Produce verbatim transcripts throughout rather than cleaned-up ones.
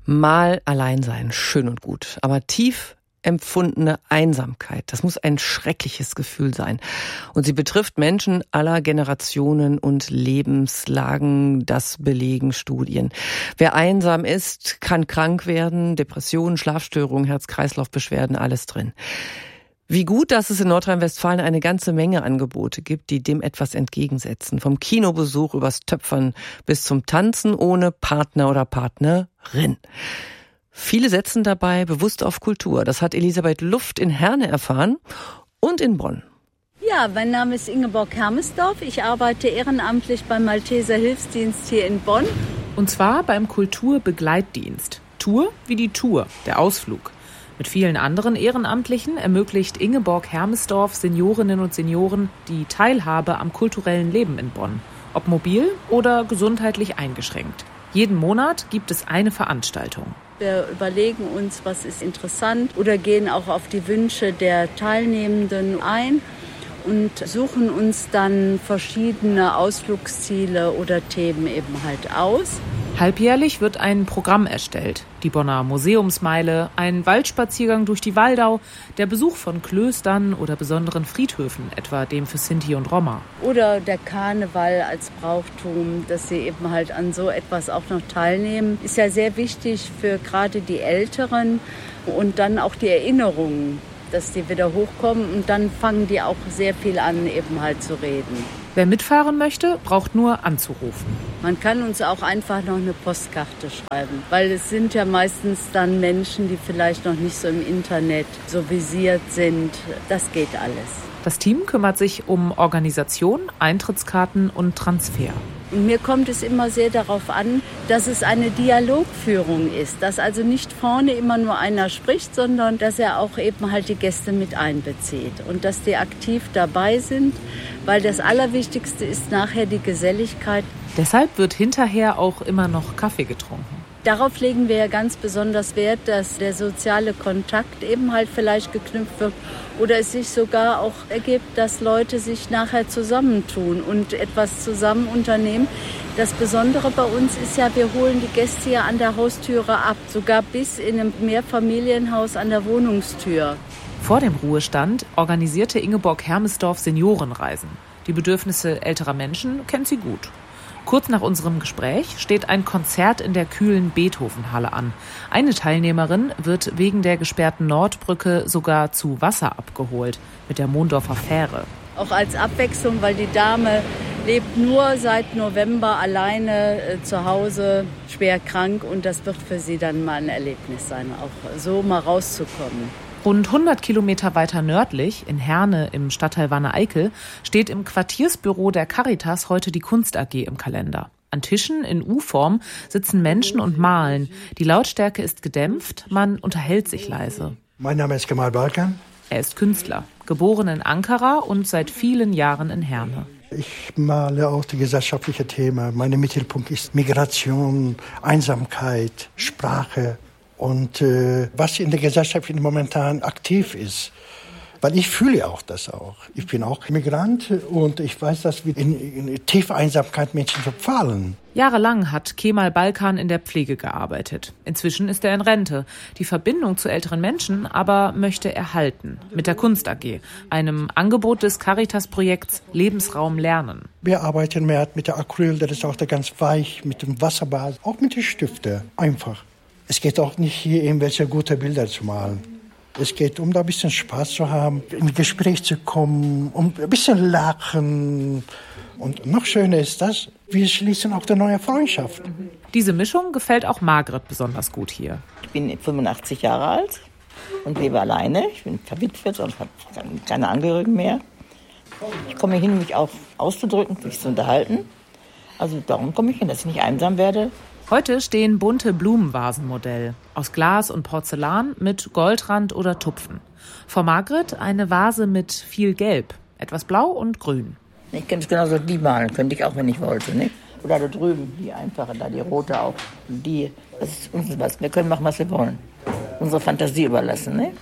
Mal allein sein, schön und gut, aber tief empfundene Einsamkeit, das muss ein schreckliches Gefühl sein. Und sie betrifft Menschen aller Generationen und Lebenslagen, das belegen Studien. Wer einsam ist, kann krank werden, Depressionen, Schlafstörungen, Herz-Kreislauf-Beschwerden, alles drin. Wie gut, dass es in Nordrhein-Westfalen eine ganze Menge Angebote gibt, die dem etwas entgegensetzen. Vom Kinobesuch übers Töpfern bis zum Tanzen ohne Partner oder Partnerin. Viele setzen dabei bewusst auf Kultur. Das hat Elisabeth Luft in Herne erfahren und in Bonn. Ja, mein Name ist Ingeborg Hermesdorf. Ich arbeite ehrenamtlich beim Malteser Hilfsdienst hier in Bonn. Und zwar beim Kulturbegleitdienst. Tour wie die Tour, der Ausflug. Mit vielen anderen Ehrenamtlichen ermöglicht Ingeborg Hermesdorf Seniorinnen und Senioren die Teilhabe am kulturellen Leben in Bonn. Ob mobil oder gesundheitlich eingeschränkt. Jeden Monat gibt es eine Veranstaltung. Wir überlegen uns, was ist interessant oder gehen auch auf die Wünsche der Teilnehmenden ein und suchen uns dann verschiedene Ausflugsziele oder Themen eben halt aus. Halbjährlich wird ein Programm erstellt. Die Bonner Museumsmeile, ein Waldspaziergang durch die Waldau, der Besuch von Klöstern oder besonderen Friedhöfen, etwa dem für Sinti und Roma. Oder der Karneval als Brauchtum, dass sie eben halt an so etwas auch noch teilnehmen, ist ja sehr wichtig für gerade die Älteren und dann auch die Erinnerungen, dass die wieder hochkommen und dann fangen die auch sehr viel an, eben halt zu reden. Wer mitfahren möchte, braucht nur anzurufen. Man kann uns auch einfach noch eine Postkarte schreiben, weil es sind ja meistens dann Menschen, die vielleicht noch nicht so im Internet so visiert sind. Das geht alles. Das Team kümmert sich um Organisation, Eintrittskarten und Transfer. Und mir kommt es immer sehr darauf an, dass es eine Dialogführung ist, dass also nicht vorne immer nur einer spricht, sondern dass er auch eben halt die Gäste mit einbezieht und dass die aktiv dabei sind, weil das Allerwichtigste ist nachher die Geselligkeit. Deshalb wird hinterher auch immer noch Kaffee getrunken. Darauf legen wir ja ganz besonders Wert, dass der soziale Kontakt eben halt vielleicht geknüpft wird oder es sich sogar auch ergibt, dass Leute sich nachher zusammentun und etwas zusammen unternehmen. Das Besondere bei uns ist ja, wir holen die Gäste ja an der Haustüre ab, sogar bis in einem Mehrfamilienhaus an der Wohnungstür. Vor dem Ruhestand organisierte Ingeborg Hermesdorf Seniorenreisen. Die Bedürfnisse älterer Menschen kennt sie gut. Kurz nach unserem Gespräch steht ein Konzert in der kühlen Beethovenhalle an. Eine Teilnehmerin wird wegen der gesperrten Nordbrücke sogar zu Wasser abgeholt, mit der Mondorfer Fähre. Auch als Abwechslung, weil die Dame lebt nur seit November alleine äh, zu Hause, schwer krank. Und das wird für sie dann mal ein Erlebnis sein, auch so mal rauszukommen. Rund hundert Kilometer weiter nördlich, in Herne im Stadtteil Wanne-Eickel, steht im Quartiersbüro der Caritas heute die Kunst A G im Kalender. An Tischen in U-Form sitzen Menschen und malen. Die Lautstärke ist gedämpft, man unterhält sich leise. Mein Name ist Kemal Balkan. Er ist Künstler, geboren in Ankara und seit vielen Jahren in Herne. Ich male auch die gesellschaftlichen Themen. Mein Mittelpunkt ist Migration, Einsamkeit, Sprache. Und äh, was in der Gesellschaft momentan aktiv ist. Weil ich fühle auch das auch. Ich bin auch Migrant und ich weiß, dass wir in, in tiefe Einsamkeit Menschen verfallen. Jahrelang hat Kemal Balkan in der Pflege gearbeitet. Inzwischen ist er in Rente. Die Verbindung zu älteren Menschen aber möchte er halten. Mit der Kunst A G, einem Angebot des Caritas-Projekts Lebensraum Lernen. Wir arbeiten mehr mit der Acryl, das ist auch der ganz weich, mit dem Wasserbad, auch mit den Stiften, einfach. Es geht auch nicht hier, irgendwelche gute Bilder zu malen. Es geht um da ein bisschen Spaß zu haben, in Gespräch zu kommen, um ein bisschen lachen. Und noch schöner ist das, wir schließen auch eine neue Freundschaft. Diese Mischung gefällt auch Margret besonders gut hier. Ich bin fünfundachtzig Jahre alt und lebe alleine. Ich bin verwitwet und habe keine Angehörigen mehr. Ich komme hin, mich auch auszudrücken, mich zu unterhalten. Also darum komme ich hin, dass ich nicht einsam werde. Heute stehen bunte Blumenvasenmodell aus Glas und Porzellan mit Goldrand oder Tupfen. Vor Margret eine Vase mit viel Gelb, etwas Blau und Grün. Ich könnte es genauso die malen, könnte ich auch, wenn ich wollte. Ne? Oder da drüben, die einfache, da die rote auch. Die, das ist uns was. Wir können machen, was wir wollen. Unsere Fantasie überlassen. Ne?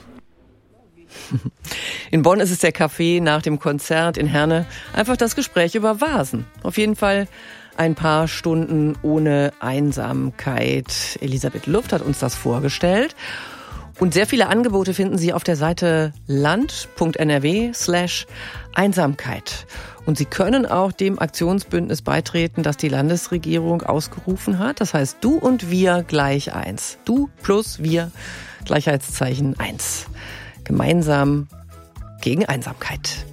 In Bonn ist es der Café nach dem Konzert, in Herne einfach das Gespräch über Vasen. Auf jeden Fall Ein paar Stunden ohne Einsamkeit. Elisabeth Luft hat uns das vorgestellt. Und sehr viele Angebote finden Sie auf der Seite land.nrw slash Einsamkeit. Und Sie können auch dem Aktionsbündnis beitreten, das die Landesregierung ausgerufen hat. Das heißt, du und wir gleich eins. Du plus wir, Gleichheitszeichen eins. Gemeinsam gegen Einsamkeit.